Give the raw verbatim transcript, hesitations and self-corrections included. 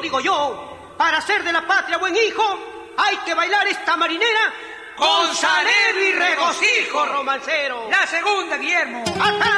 digo yo, para ser de la patria buen hijo, hay que bailar esta marinera con salero y regocijo, romancero. La segunda, Guillermo. ¡Atrás!